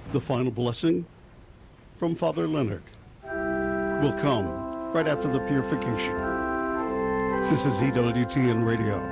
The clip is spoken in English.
The final blessing from Father Leonard will come right after the purification. This is EWTN Radio.